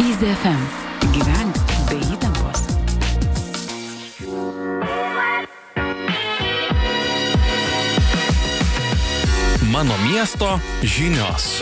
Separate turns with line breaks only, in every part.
Easy FM. Gyvenk be įtampos.
Mano miesto žinios.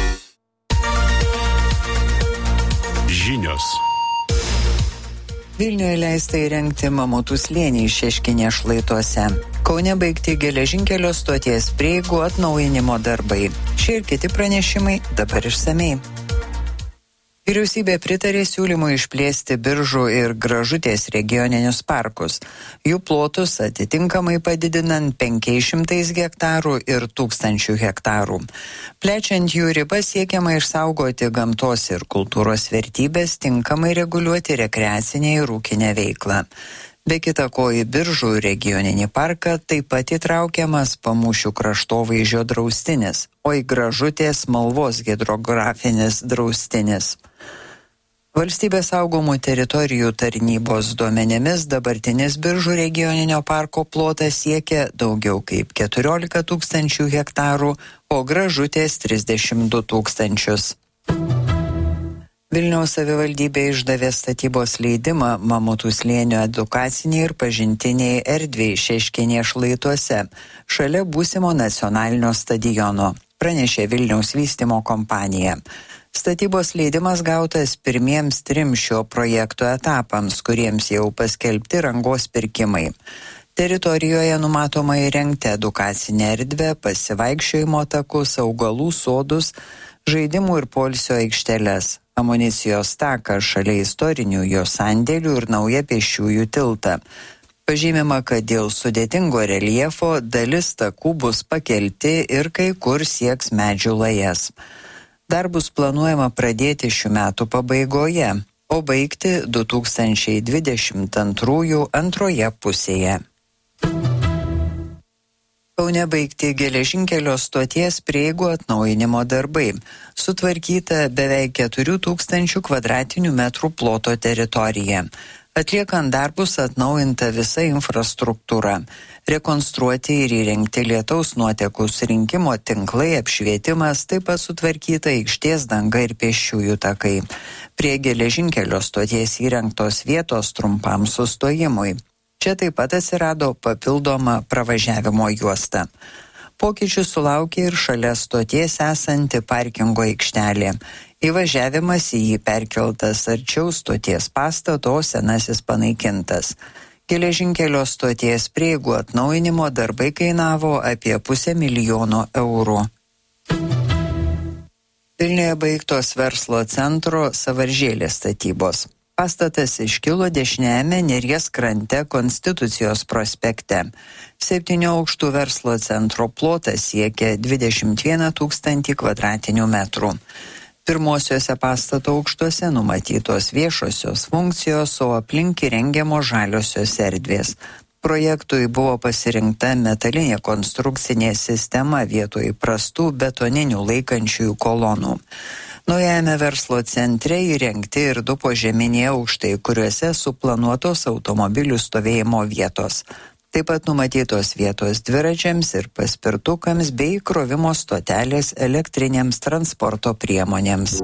Žinios.
Vilniuje leista įrengti Mamutų slėnį Šeškinės šlaituose. Kaune baigti geležinkelio stoties prieigų atnaujinimo darbai. Šie ir kiti pranešimai dabar išsamei. Vyriausybė pritarė siūlymui išplėsti Biržų ir Gražutės regioninius parkus. Jų plotus atitinkamai padidinant 500 hektarų ir 1000 hektarų. Plečiant jų ribas siekiama išsaugoti gamtos ir kultūros vertybės, tinkamai reguliuoti rekreacinę ir ūkinę veiklą. Be kita ko į Biržų regioninį parką taip pat įtraukiamas Pamūšių kraštovaizdžio draustinis, o į Gražutės Malvos hidrografinis draustinis. Valstybės saugomų teritorijų tarnybos duomenimis dabartinis Biržų regioninio parko plotas siekia daugiau kaip 14 000 hektarų, o Gražutės 32 000. Vilniaus savivaldybė išdavė statybos leidimą Mamutų slėnio edukaciniai ir pažintiniai erdvei Šeškinės šlaituose, šalia būsimo nacionalinio stadiono, pranešė Vilniaus vystymo kompanija. Statybos leidimas gautas pirmiems 3 šio projekto etapams, kuriems jau paskelbti rangos pirkimai. Teritorijoje numatoma įrengti edukacinę erdvę, pasivaikščiojimo takus, augalų sodus, žaidimų ir poilsio aikšteles, amunicijos taką šalia istorinių jo sandėlių ir naują pėsčiųjų tiltą. Pažymima, kad dėl sudėtingo reljefo dalis takų bus pakelti ir kai kur sieks medžių lajas. Darbus planuojama pradėti šių metų pabaigoje, o baigti 2022 antroje pusėje. Kaune baigti geležinkelio stoties prieigų atnaujinimo darbai. Sutvarkyta beveik 4000 kvadratinių metrų ploto teritorija. Atliekant darbus atnaujinta visa infrastruktūra. Rekonstruoti ir įrengti lietaus nuotekų surinkimo tinklai, apšvietimas, taip pat sutvarkyta aikštės danga ir pėsčiųjų takai. Prie geležinkelio stoties įrengtos vietos trumpam sustojimui. Čia taip pat atsirado papildoma pravažiavimo juosta. Pokyčių sulaukė ir šalia stoties esanti parkingo aikštelė. Įvažiavimas į jį perkeltas arčiau stoties pastato, senasis panaikintas. Geležinkelio stoties prieigų atnaujinimo darbai kainavo apie 500 000 eurų. Vilniuje baigtos verslo centro Sąvaržėlės statybos. Pastatas iškilo dešiniajame Neries krante Konstitucijos prospekte. 7 aukštų verslo centro plotas siekia 21 000 kvadratinių metrų. Pirmosiuose pastato aukštuose numatytos viešosios funkcijos, o aplink įrengiamos žaliosios erdvės. Projektui buvo pasirinkta metalinė konstrukcinė sistema vietoj prastų betoninių laikančiųjų kolonų. Naujajame verslo centre įrengti ir 2 požeminiai aukštai, kuriuose suplanuotos automobilių stovėjimo vietos. Taip pat numatytos vietos dviračiams ir paspirtukams bei įkrovimo stotelės elektrinėms transporto priemonėms.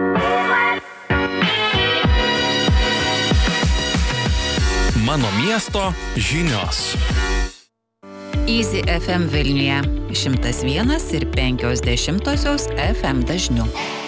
Mano miesto žinios.
Easy FM Vilniuje 101,5 FM dažniu.